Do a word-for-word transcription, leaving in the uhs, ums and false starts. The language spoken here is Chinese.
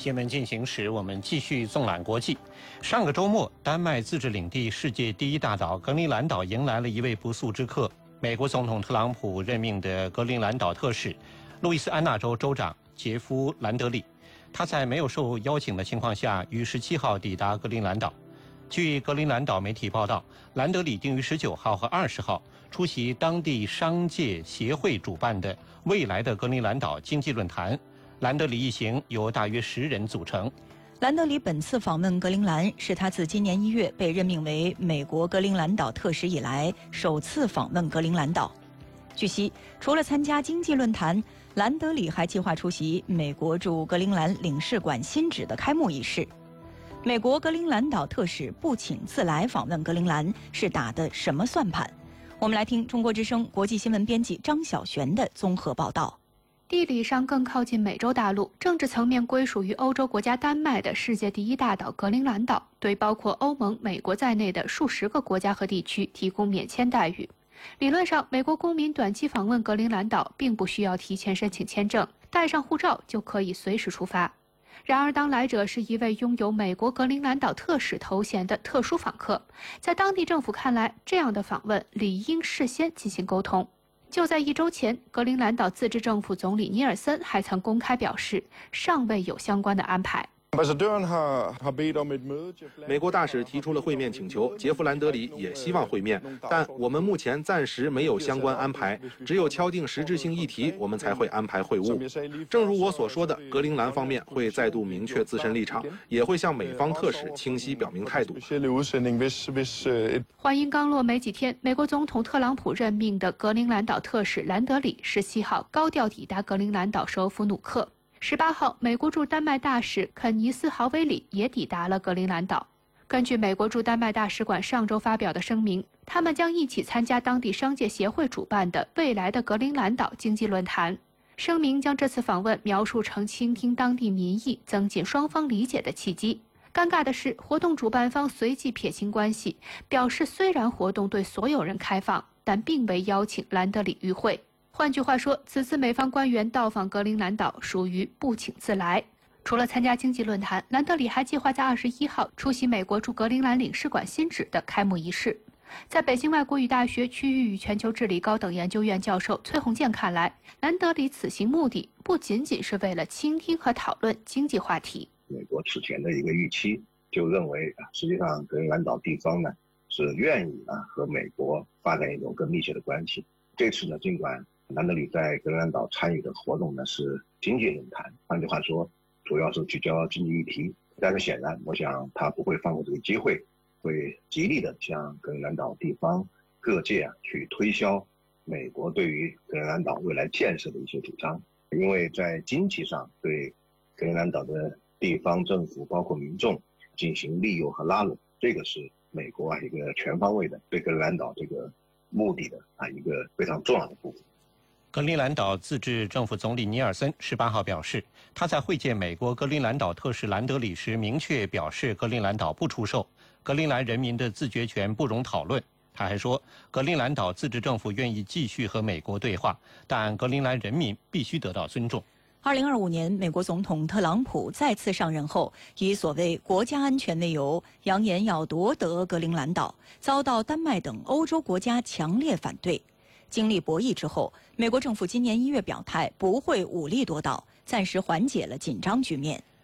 新闻进行时，我们继续纵览国际。上个周末，丹麦自治领地世界第一大岛格陵兰岛迎来了一位不速之客——美国总统特朗普任命的格陵兰岛特使、路易斯安那州州长杰夫·兰德里。他在没有受邀请的情况下，于十七号抵达格陵兰岛。据格陵兰岛媒体报道，兰德里定于十九号和二十号出席当地商界协会主办的未来的格陵兰岛经济论坛。兰德里一行由大约十人组成。 兰德里本次访问格陵兰是他自今年一月被任命为美国格陵兰岛特使以来首次访问格陵兰岛。据悉，除了参加经济论坛，兰德里还计划出席美国驻格陵兰领事馆新址的开幕仪式。美国格陵兰岛特使不请自来访问格陵兰是打的什么算盘？我们来听中国之声国际新闻编辑张晓璇的综合报道。 地理上更靠近美洲大陆，政治层面归属于欧洲国家丹麦的世界第一大岛格陵兰岛，对包括欧盟、美国在内的数十个国家和地区提供免签待遇。理论上，美国公民短期访问格陵兰岛并不需要提前申请签证，带上护照就可以随时出发。然而，当来者是一位拥有美国格陵兰岛特使头衔的特殊访客，在当地政府看来，这样的访问理应事先进行沟通。就在一周前，格陵兰岛自治政府总理尼尔森还曾公开表示，尚未有相关的安排。 美国大使提出了会面请求，杰夫·兰德里也希望会面，但我们目前暂时没有相关安排，只有敲定实质性议题，我们才会安排会晤。正如我所说的，格陵兰方面会再度明确自身立场，也会向美方特使清晰表明态度。 话音刚落没几天，美国总统特朗普任命的格陵兰岛特使兰德里十七号高调抵达格陵兰岛首府努克。十八号，美国驻丹麦大使肯尼斯·豪维里也抵达了格陵兰岛。根据美国驻丹麦大使馆上周发表的声明，他们将一起参加当地商界协会主办的未来的格陵兰岛经济论坛。声明将这次访问描述成倾听当地民意、增进双方理解的契机。尴尬的是，活动主办方随即撇清关系，表示虽然活动对所有人开放，但并未邀请兰德里与会。换句话说，此次美方官员到访格陵兰岛属于不请自来。除了参加经济论坛，兰德里还计划在二十一号出席美国驻格陵兰领事馆新址的开幕仪式。在北京外国语大学区域与全球治理高等研究院教授崔洪建看来，兰德里此行目的不仅仅是为了倾听和讨论经济话题。 美国此前的一个预期就认为，实际上格陵兰岛地方呢是愿意啊和美国发展一种更密切的关系。这次呢，尽管兰德里在格陵兰岛参与的活动呢是经济论坛，换句话说，主要是聚焦经济议题。但是显然，我想他不会放过这个机会，会极力的向格陵兰岛地方各界啊去推销美国对于格陵兰岛未来建设的一些主张。因为在经济上对格陵兰岛的地方政府包括民众进行利诱和拉拢，这个是美国啊一个全方位的对格陵兰岛这个目的的啊一个非常重要的部分。 格陵兰岛自治政府总理尼尔森十八号表示，他在会见美国格陵兰岛特使兰德里时明确表示，格陵兰岛不出售，格陵兰人民的自决权不容讨论。他还说，格陵兰岛自治政府愿意继续和美国对话，但格陵兰人民必须得到尊重。 二零二五年，美国总统特朗普再次上任后，以所谓国家安全为由，扬言要夺得格陵兰岛，遭到丹麦等欧洲国家强烈反对。经历博弈之后，美国政府今年一月表态不会武力夺岛，暂时缓解了紧张局面。